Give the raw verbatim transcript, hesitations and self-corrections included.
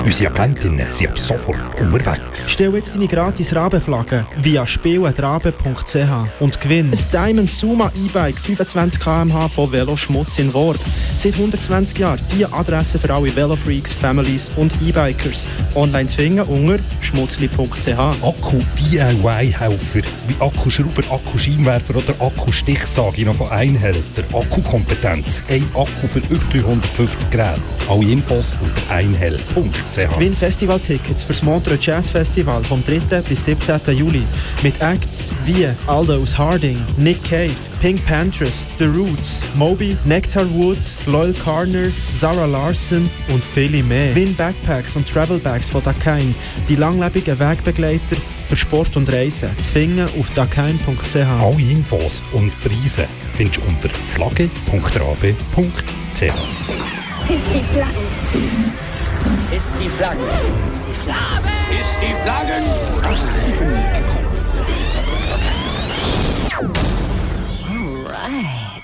Unsere Agentinnen sind ab sofort unterwegs. Bestell jetzt deine gratis Rabenflagge via spiel at rabe punkt c h und gewinn ein Diamond Suma E-Bike fünfundzwanzig Kilometer pro Stunde von Veloschmutz in Worb. Seit hundertzwanzig Jahren die Adresse für alle Velofreaks, Families und E-Bikers. Online zu finden unter schmutzli punkt c h. Akku-D I Y-Helfer wie Akkuschrauber, Akkuscheinwerfer oder Akkustichsage noch von Einhell. Der Akkukompetenz. Ein Akku für über dreihundertfünfzig Geräte. Alle Infos unter einhell punkt c h. Gewinn Festivaltickets für das Montreux Jazz Festival vom dritten bis siebzehnten Juli mit Acts wie Aldous Harding, Nick Cave, Pink Panthers, The Roots, Moby, Nectar Wood, Loyal Carner, Zara Larson und viele mehr. Win Backpacks und Travel Bags von Dakine, die langlebigen Wegbegleiter für Sport und Reisen. Zu finden auf dakine punkt c h. Alle Infos und Preise findest du unter flagge punkt rabe punkt c h. Ist die Flagge. Ist die Flagge. Ist die Flagge. Ist die Flagge.